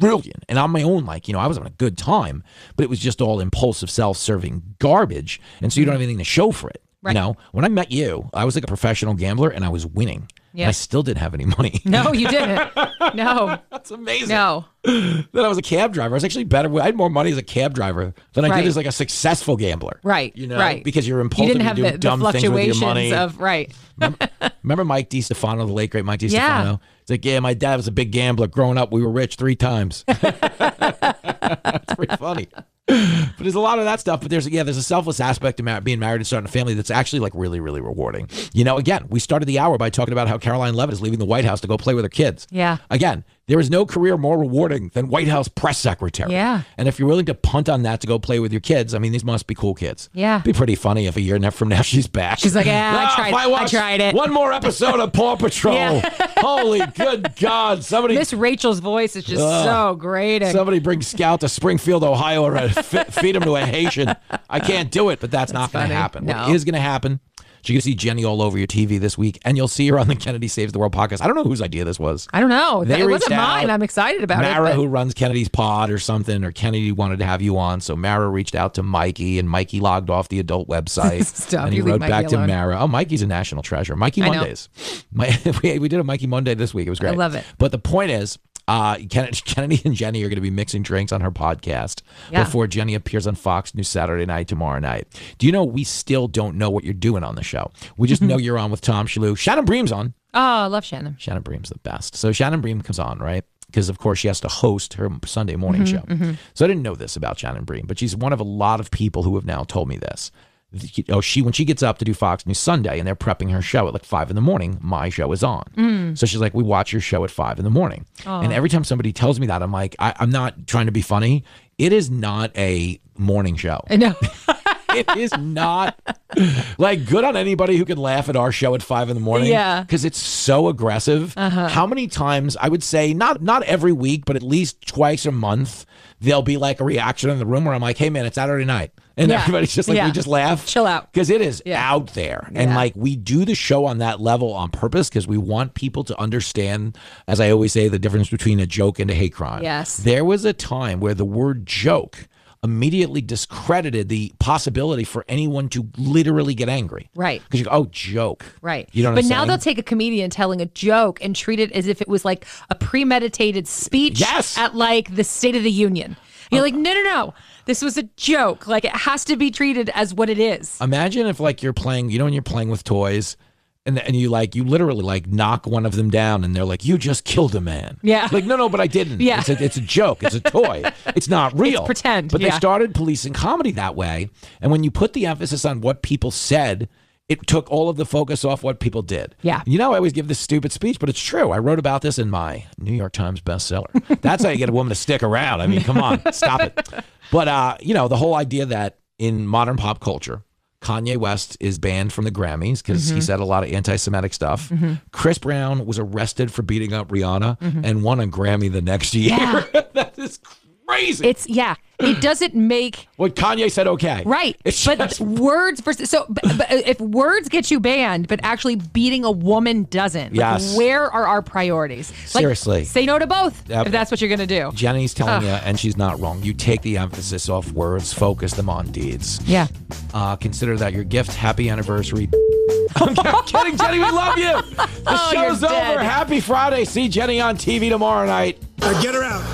brilliant. And on my own, like, I was having a good time, but it was just all impulsive, self-serving garbage. And so you don't have anything to show for it. Right. When I met you, I was like a professional gambler and I was winning. Yeah. And I still didn't have any money. No, you didn't. No. That's amazing. No. Then I was a cab driver. I was actually better. I had more money as a cab driver than I did as like a successful gambler. Right. Right. Because you're impulsive. You didn't have do dumb the things with your fluctuations money. of, right. Remember Mike DiStefano, the late great Mike DiStefano? It's like, yeah, my dad was a big gambler. Growing up, we were rich 3 times. It's pretty funny. But there's a lot of that stuff. But there's a selfless aspect to being married and starting a family that's actually like really, really rewarding. Again, we started the hour by talking about how Caroline Leavitt is leaving the White House to go play with her kids. Yeah. Again, there is no career more rewarding than White House press secretary. Yeah. And if you're willing to punt on that to go play with your kids, I mean, these must be cool kids. Yeah. It'd be pretty funny if a year from now she's back. She's like, I tried it. One more episode of Paw Patrol. Yeah. Holy good God. Miss Rachel's voice is just so great. Somebody bring Scout to Springfield, Ohio, or feed him to a Haitian. I can't do it, but that's not going to happen. No. What is going to happen? You're going to see Jenny all over your TV this week, and you'll see her on the Kennedy Saves the World podcast. I don't know whose idea this was. I don't know. It wasn't mine. I'm excited about Mara, it. who runs Kennedy's pod or something, or Kennedy wanted to have you on, so Mara reached out to Mikey, and Mikey logged off the adult website, Stop, and he wrote back to Mara. Oh, Mikey's a national treasure. Mikey Mondays. We did a Mikey Monday this week. It was great. I love it. But the point is, Kennedy and Jenny are going to be mixing drinks on her podcast before Jenny appears on Fox News Saturday night tomorrow night. Do you know we still don't know what you're doing on the show? We just know you're on with Tom Shalhoub. Shannon Bream's on. Oh, I love Shannon. Shannon Bream's the best. So Shannon Bream comes on, right? Because, of course, she has to host her Sunday morning show. Mm-hmm. So I didn't know this about Shannon Bream, but she's one of a lot of people who have now told me this. When she gets up to do Fox News Sunday and they're prepping her show at like 5 a.m, my show is on. So she's like, we watch your show at 5 a.m. And every time somebody tells me that, I'm like, I'm not trying to be funny. It is not a morning show. I know. It is not like good on anybody who can laugh at our show at 5 a.m. Yeah. Because it's so aggressive. How many times, I would say not every week, but at least twice a month, there'll be like a reaction in the room where I'm like, hey man, it's Saturday night. And everybody's just like, we just laugh. Chill out. Because it is out there. And like we do the show on that level on purpose because we want people to understand, as I always say, the difference between a joke and a hate crime. Yes. There was a time where the word joke immediately discredited the possibility for anyone to literally get angry. Right. Because you go, oh, joke. Right. You know what but I'm now saying? they'll take a comedian telling a joke and treat it as if it was like a premeditated speech at like the State of the Union. You're like, no. This was a joke. Like, it has to be treated as what it is. Imagine if, like, you're playing, when you're playing with toys, and you literally, like, knock one of them down, and they're like, you just killed a man. Yeah. Like, no, but I didn't. Yeah. It's a joke. It's a toy. It's not real. It's pretend. But they started policing comedy that way, and when you put the emphasis on what people said, it took all of the focus off what people did. Yeah. I always give this stupid speech, but it's true. I wrote about this in my New York Times bestseller. That's how you get a woman to stick around. I mean, come on, stop it. But, the whole idea that in modern pop culture, Kanye West is banned from the Grammys because he said a lot of anti-Semitic stuff. Chris Brown was arrested for beating up Rihanna and won a Grammy the next year. Yeah. That is crazy. It doesn't make what Kanye said okay. Right. But words versus but if words get you banned, but actually beating a woman doesn't. Yes. Like, where are our priorities? Seriously. Say no to both if that's what you're gonna do. Jenny's telling you, and she's not wrong. You take the emphasis off words, focus them on deeds. Yeah. Consider that your gift. Happy anniversary. I'm kidding, Jenny. We love you. The show's over. Happy Friday. See Jenny on TV tomorrow night. Get her out.